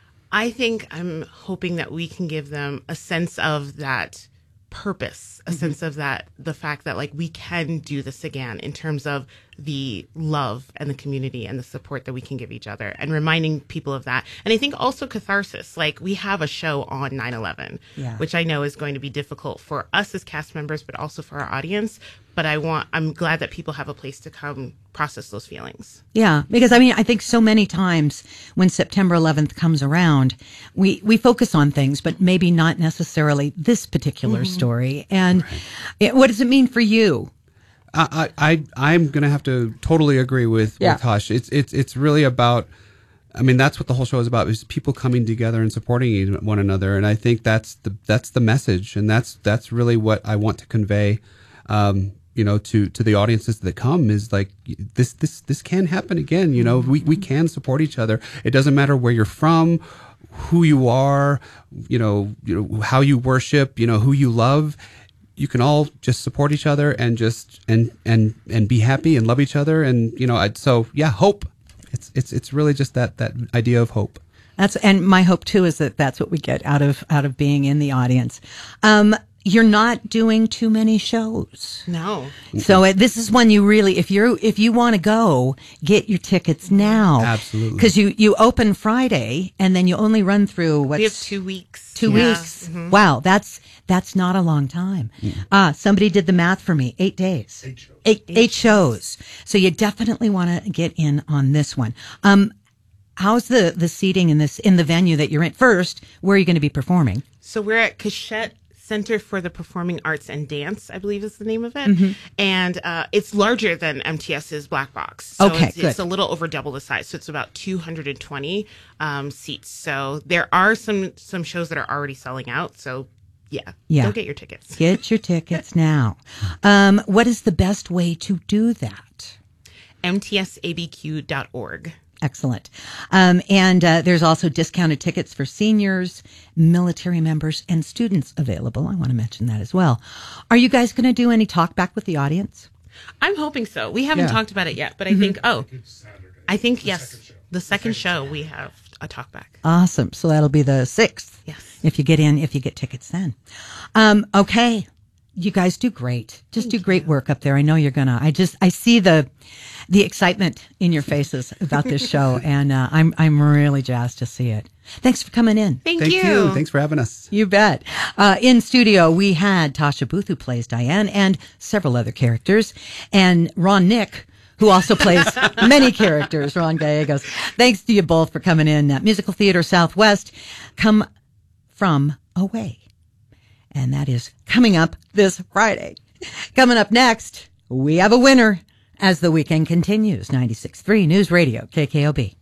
I think I'm hoping that we can give them a sense of that purpose, a Mhm. sense of that, the fact that like we can do this again in terms of the love and the community and the support that we can give each other, and reminding people of that. And I think also catharsis, like we have a show on nine eleven, Yeah. which I know is going to be difficult for us as cast members, but also for our audience. But I want, I'm glad that people have a place to come process those feelings. Yeah, because I mean, I think so many times when September eleventh comes around, we, we focus on things, but maybe not necessarily this particular Mhm. story. And it, what does it mean for you? I, I, I'm going to have to totally agree with, Yeah. with Hush. It's, it's, it's really about, I mean, that's what the whole show is about, is people coming together and supporting one another. And I think that's the, that's the message. And that's, that's really what I want to convey, um, you know, to, to the audiences that come, is like, this, this, this can happen again. You know, we, we can support each other. It doesn't matter where you're from, who you are, you know, you know, how you worship, you know, who you love. You can all just support each other and just and and and be happy and love each other, and you know I, so yeah, hope. It's it's it's really just that that idea of hope. That's, and my hope too is that that's what we get out of out of being in the audience. Um, you're not doing too many shows. No. So uh, this is when you really, if you're, if you want to go, get your tickets now. Absolutely. Because you, you open Friday and then you only run through what's We have two weeks. two Yeah. weeks. Mhm. Wow. That's, that's not a long time. Ah, somebody did the math for me. Eight days. Eight shows. Eight, eight shows. So you definitely want to get in on this one. Um, how's the, the seating in this, in the venue that you're in? First, where are you going to be performing? So we're at Cachette Center for the Performing Arts and Dance, I believe is the name of it. Mhm. And uh, it's larger than MTS's Black Box. So Okay, it's, good. it's a little over double the size. So it's about two hundred twenty um, seats. So there are some some shows that are already selling out. So yeah, Yeah. go get your tickets. Get your tickets now. Um, what is the best way to do that? M T S A B Q dot org. Excellent. Um, and uh, there's also discounted tickets for seniors, military members, and students available. I want to mention that as well. Are you guys going to do any talk back with the audience? I'm hoping so. We haven't Yeah. talked about it yet, but I Mhm. think, oh, I think, yes, the second show we have a talk back. Awesome. So that'll be the sixth. Yes. If you get in, if you get tickets then. Um, okay. You guys do great. Just do great work up there. I know you're gonna. I just I see the the excitement in your faces about this show, and uh, I'm I'm really jazzed to see it. Thanks for coming in. Thank, Thank you. Thanks for having us. You bet. Uh, in studio, we had Tasha Booth, who plays Diane, and several other characters, and Ron Nick, who also plays many characters, Ron Gallegos. Thanks to you both for coming in. Uh, Musical Theater Southwest, Come From Away. And that is coming up this Friday. Coming up next, we have a winner as the weekend continues. ninety-six point three News Radio, K K O B.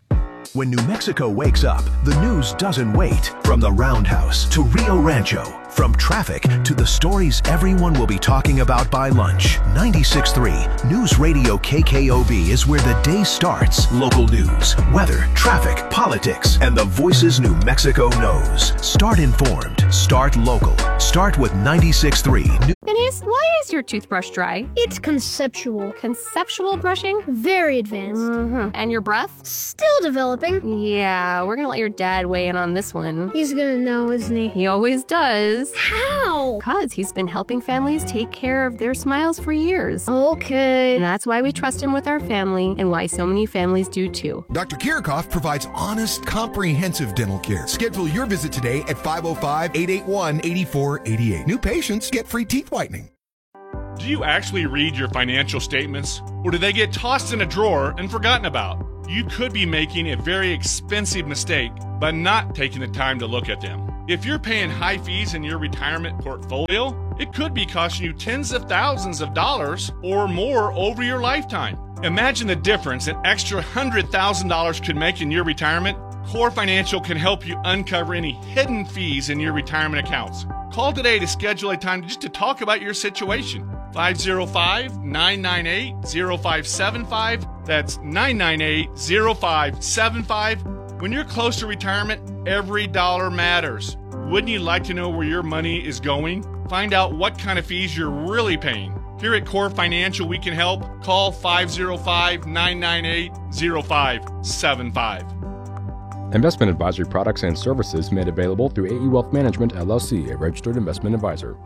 When New Mexico wakes up, the news doesn't wait. From the Roundhouse to Rio Rancho, from traffic to the stories everyone will be talking about by lunch. ninety-six point three News Radio K K O B is where the day starts. Local news, weather, traffic, politics, and the voices New Mexico knows. Start informed. Start local. Start with ninety-six point three. Denise, why is your toothbrush dry? It's conceptual. Conceptual brushing? Very advanced. Mm-hmm. And your breath? Still developing. Yeah, we're gonna let your dad weigh in on this one. He's gonna know, isn't he? He always does. How? Because he's been helping families take care of their smiles for years. Okay. And that's why we trust him with our family and why so many families do too. Doctor Kirchhoff provides honest, comprehensive dental care. Schedule your visit today at five oh five, eight eight one, eight four eight eight. New patients get free teeth whitening. Do you actually read your financial statements, or do they get tossed in a drawer and forgotten about? You could be making a very expensive mistake by not taking the time to look at them. If you're paying high fees in your retirement portfolio, it could be costing you tens of thousands of dollars or more over your lifetime. Imagine the difference an extra one hundred thousand dollars could make in your retirement. Core Financial can help you uncover any hidden fees in your retirement accounts. Call today to schedule a time just to talk about your situation. five oh five, nine nine eight, oh five seven five. That's nine nine eight, oh five seven five. When you're close to retirement, every dollar matters. Wouldn't you like to know where your money is going? Find out what kind of fees you're really paying. Here at Core Financial, we can help. Call five oh five, nine nine eight, oh five seven five. Investment advisory products and services made available through A E Wealth Management, L L C, a registered investment advisor.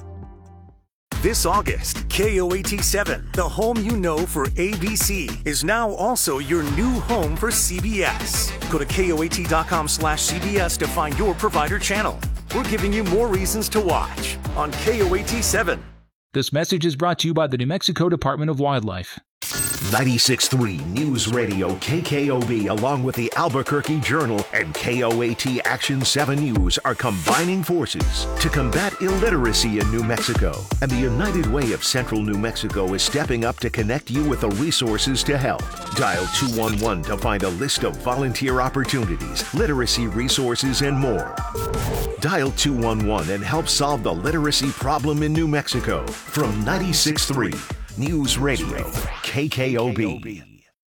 This August, K O A T seven, the home you know for A B C, is now also your new home for C B S. Go to K O A T dot com slash C B S to find your provider channel. We're giving you more reasons to watch on K O A T seven. This message is brought to you by the New Mexico Department of Wildlife. ninety-six point three News Radio K K O B, along with the Albuquerque Journal and K O A T Action seven News, are combining forces to combat illiteracy in New Mexico. And the United Way of Central New Mexico is stepping up to connect you with the resources to help. Dial two one one to find a list of volunteer opportunities, literacy resources, and more. Dial two one one and help solve the literacy problem in New Mexico. From ninety-six point three News Radio K K O B.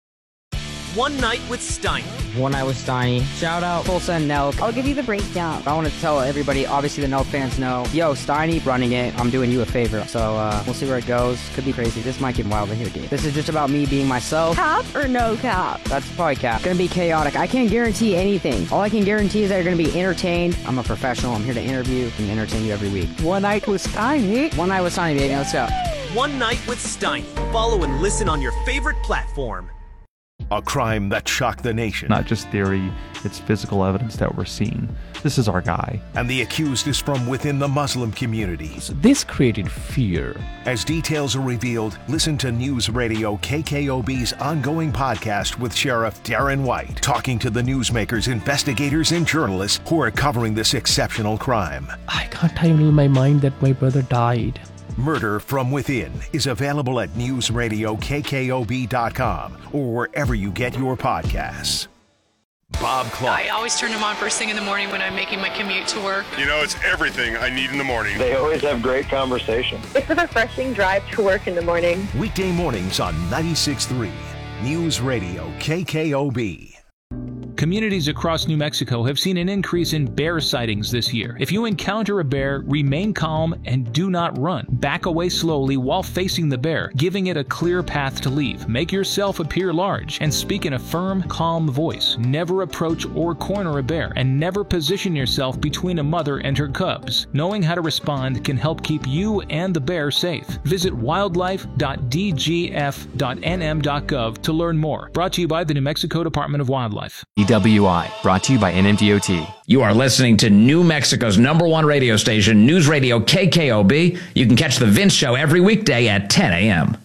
One Night with Steiny. One Night with Steiny. Shout out Tulsa and Nelk. I'll give you the breakdown. I want to tell everybody, obviously the Nelk fans know, yo, Steiny running it. I'm doing you a favor. So uh, we'll see where it goes. Could be crazy. This might get wild in here, dude. This is just about me being myself. Cap or no cap? That's probably cap. It's gonna be chaotic. I can't guarantee anything. All I can guarantee is that you're gonna be entertained. I'm a professional. I'm here to interview and entertain you every week. One Night with Steiny. One Night with Steiny, baby. Let's go. One Night with Steiny. Follow and listen on your favorite platform. A crime that shocked the nation. Not just theory, it's physical evidence that we're seeing. This is our guy. And the accused is from within the Muslim community. So this created fear. As details are revealed, listen to News Radio K K O B's ongoing podcast with Sheriff Darren White, talking to the newsmakers, investigators, and journalists who are covering this exceptional crime. I can't handle my mind that my brother died. Murder from Within is available at news radio K K O B dot com or wherever you get your podcasts. Bob Clark. I always turn them on first thing in the morning when I'm making my commute to work. You know, it's everything I need in the morning. They always have great conversation. It's a refreshing drive to work in the morning. Weekday mornings on ninety-six point three News Radio K K O B. Communities across New Mexico have seen an increase in bear sightings this year. If you encounter a bear, remain calm and do not run. Back away slowly while facing the bear, giving it a clear path to leave. Make yourself appear large and speak in a firm, calm voice. Never approach or corner a bear, and never position yourself between a mother and her cubs. Knowing how to respond can help keep you and the bear safe. Visit wildlife dot d g f dot n m dot gov to learn more. Brought to you by the New Mexico Department of Wildlife. W I, brought to you by N M D O T. You are listening to New Mexico's number one radio station, News Radio K K O B. You can catch The Vince Show every weekday at ten a.m.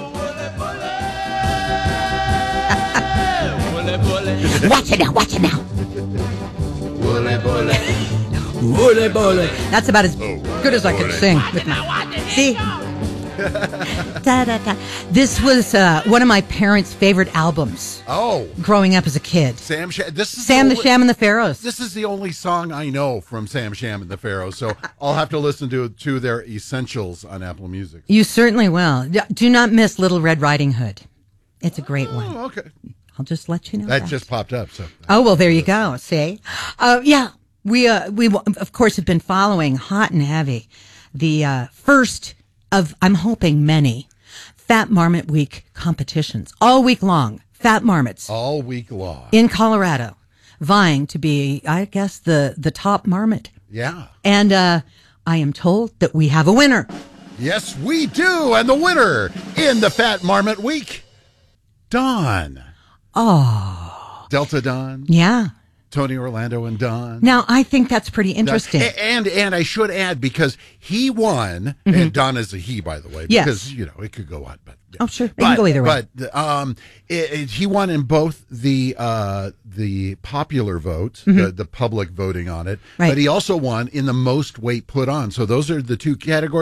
Watch it now, watch it now. That's about as good as I could sing. With my, see? da, da, da. This was uh, one of my parents' favorite albums. Oh, growing up as a kid. Sam Sham. This is Sam the, the Sham and the Pharaohs. This is the only song I know from Sam Sham and the Pharaohs, so I'll have to listen to to their essentials on Apple Music. You certainly will. Do not miss Little Red Riding Hood. It's a great oh, one. Okay. I'll just let you know. That, that. just popped up. So. Oh well, there you go. See, uh, yeah, we uh, we of course have been following hot and heavy the uh, first of I'm hoping many Fat Marmot Week competitions all week long. Fat Marmots all week long in Colorado, vying to be, I guess, the the top marmot. Yeah, and uh, I am told that we have a winner. Yes, we do, and the winner in the Fat Marmot Week, Dawn. Oh, Delta Dawn. Yeah. Tony Orlando and Don. Now, I think that's pretty interesting. And and, and I should add, because he won, mm-hmm. and Don is a he, by the way, because, yes. you know, it could go on. But yeah. Oh, sure. It but, can go either way. But um, it, it, he won in both the uh, the popular vote, mm-hmm. the, the public voting on it, right. but he also won in the most weight put on. So those are the two categories.